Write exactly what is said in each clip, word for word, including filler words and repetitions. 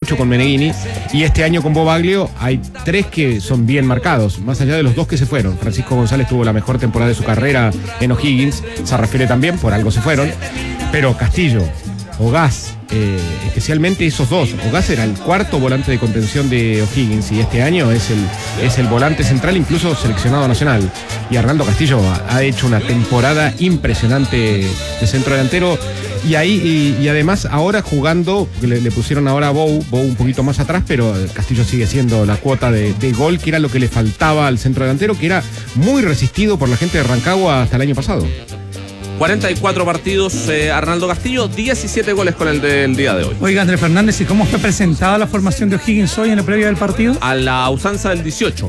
mucho con Meneghini, y este año con Bobaglio hay tres que son bien marcados, más allá de los dos que se fueron. Francisco González tuvo la mejor temporada de su carrera en O'Higgins, se refiere también, por algo se fueron, pero Castillo, Ogaz, eh, especialmente esos dos. Ogaz era el cuarto volante de contención de O'Higgins y este año es el, es el volante central, incluso seleccionado nacional. Y Arnaldo Castillo ha, ha hecho una temporada impresionante de centro delantero. Y ahí, y, y además ahora jugando, le, le pusieron ahora a Bou, Bou un poquito más atrás, pero Castillo sigue siendo la cuota de, de gol, que era lo que le faltaba al centro delantero, que era muy resistido por la gente de Rancagua hasta el año pasado. cuarenta y cuatro partidos, eh, Arnaldo Castillo, diecisiete goles con el del día de hoy. Oiga, Andrés Fernández, ¿y cómo fue presentada la formación de O'Higgins hoy en la previa del partido? A la usanza del dieciocho.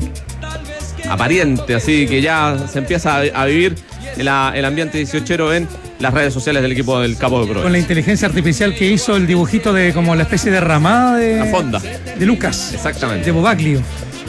Aparente, así que ya se empieza a, a vivir el, el ambiente dieciochero en las redes sociales del equipo del Capo de Provincia. Con la inteligencia artificial que hizo el dibujito de como la especie de ramada de... La fonda. De Lucas. Exactamente. De Bobaglio.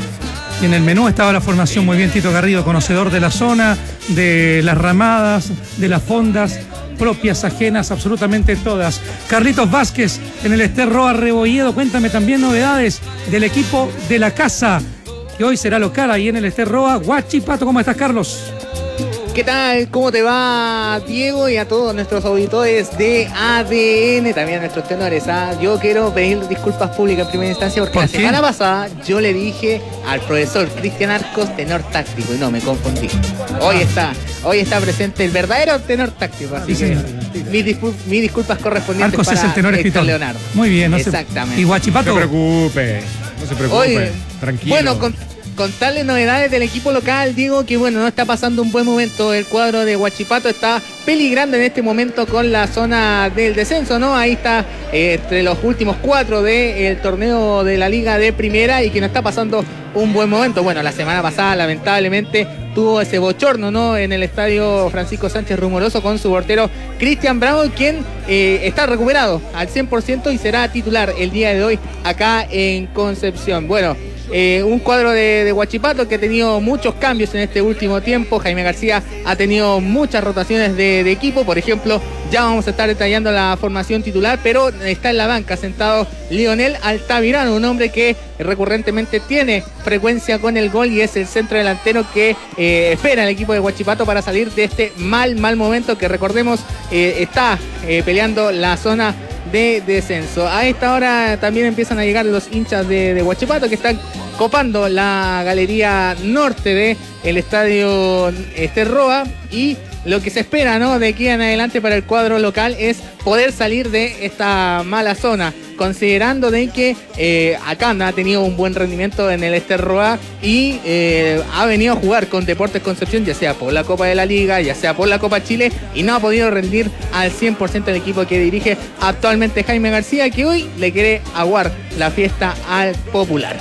Y en el menú estaba la formación, muy bien Tito Garrido, conocedor de la zona, de las ramadas, de las fondas, propias, ajenas, absolutamente todas. Carlitos Vázquez en el Ester Roa Rebolledo, cuéntame también novedades del equipo de la casa, que hoy será local ahí en el Ester Roa. Huachipato, ¿cómo estás, Carlos? ¿Qué tal? ¿Cómo te va, Diego? Y a todos nuestros auditores de A D N, también a nuestros tenores. ¿ah? Yo quiero pedir disculpas públicas en primera instancia porque ¿Por la qué? semana pasada yo le dije al profesor Cristian Arcos tenor táctico y no, me confundí. Hoy está, hoy está presente el verdadero tenor táctico, así Sí, que señor. mis, dispu- mis disculpas correspondientes Arcos para es el tenor Héctor escritor. Leonardo. Muy bien, no Exactamente. Se... Y No Huachipato. se preocupe, no se preocupe, Oye, tranquilo. Bueno, con, contarles novedades del equipo local, digo que bueno, no está pasando un buen momento. El cuadro de Huachipato está peligrando en este momento con la zona del descenso, ¿no? Ahí está eh, entre los últimos cuatro del torneo de la Liga de Primera y que no está pasando un buen momento. Bueno, la semana pasada lamentablemente tuvo ese bochorno, ¿no? En el estadio Francisco Sánchez Rumoroso con su portero Cristian Bravo, quien eh, está recuperado al cien por ciento y será titular el día de hoy acá en Concepción. Bueno, Eh, un cuadro de, de Huachipato que ha tenido muchos cambios en este último tiempo. Jaime García ha tenido muchas rotaciones de, de equipo. Por ejemplo, ya vamos a estar detallando la formación titular, pero está en la banca sentado Lionel Altamirano, un hombre que recurrentemente tiene frecuencia con el gol y es el centro delantero que eh, espera el equipo de Huachipato para salir de este mal, mal momento que recordemos eh, está eh, peleando la zona de descenso. A esta hora también empiezan a llegar los hinchas de, de Huachipato que están copando la galería norte de el estadio Ester Roa y lo que se espera, ¿no?, de aquí en adelante para el cuadro local es poder salir de esta mala zona, considerando de que eh, Acanda ha tenido un buen rendimiento en el Ester Roa y eh, ha venido a jugar con Deportes Concepción, ya sea por la Copa de la Liga, ya sea por la Copa Chile, y no ha podido rendir al cien por ciento el equipo que dirige actualmente Jaime García, que hoy le quiere aguar la fiesta al Popular.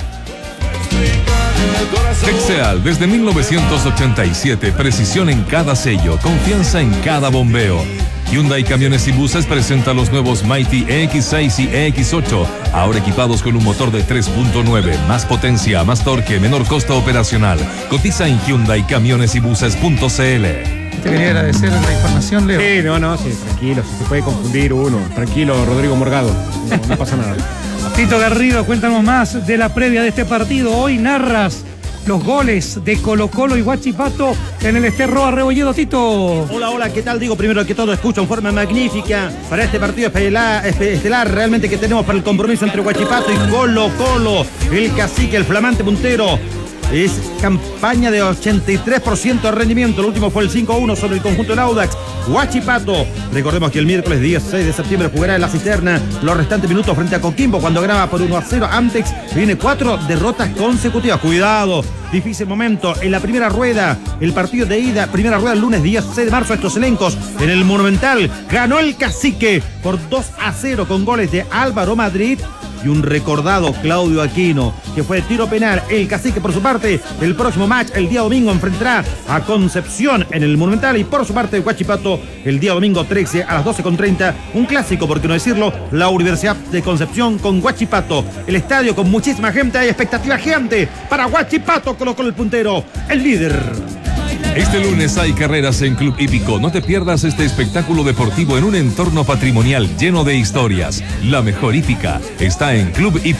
Texeal, desde mil novecientos ochenta y siete, precisión en cada sello, confianza en cada bombeo. Hyundai Camiones y Buses presenta los nuevos Mighty E X seis y E X ocho, ahora equipados con un motor de tres punto nueve, más potencia, más torque, menor costo operacional. Cotiza en hyundai camiones y buses punto c l. Te quería agradecer la información, Leo. Sí, no, no, sí, tranquilo, si se puede confundir uno. Tranquilo, Rodrigo Morgado, no, no pasa nada. Tito Garrido, cuéntanos más de la previa de este partido. Hoy narras los goles de Colo Colo y Huachipato en el Ester Roa Rebolledo. Tito. Hola, hola, ¿qué tal? Digo, primero que todo, escucho en forma magnífica para este partido estelar, estelar realmente que tenemos para el compromiso entre Huachipato y Colo Colo. El cacique, el flamante puntero. Es campaña de ochenta y tres por ciento de rendimiento. El último fue el cinco a uno sobre el conjunto del Audax. Huachipato, recordemos que el miércoles dieciséis de septiembre jugará en la Cisterna los restantes minutos frente a Coquimbo cuando graba por uno a cero. Amtex viene cuatro derrotas consecutivas. Cuidado, difícil momento en la primera rueda. El partido de ida, primera rueda el lunes dieciséis de marzo. Estos elencos en el Monumental. Ganó el cacique por dos a cero con goles de Álvaro Madrid y un recordado Claudio Aquino, que fue de tiro penal. El cacique, por su parte, el próximo match, el día domingo, enfrentará a Concepción en el Monumental. Y por su parte, Huachipato, el día domingo trece a las doce con treinta. Un clásico, por qué no decirlo, la Universidad de Concepción con Huachipato. El estadio con muchísima gente, hay expectativa gigante para Huachipato. Colocó el puntero, el líder. Este lunes hay carreras en Club Hípico. No te pierdas este espectáculo deportivo en un entorno patrimonial lleno de historias. La mejor hípica está en Club Hípico.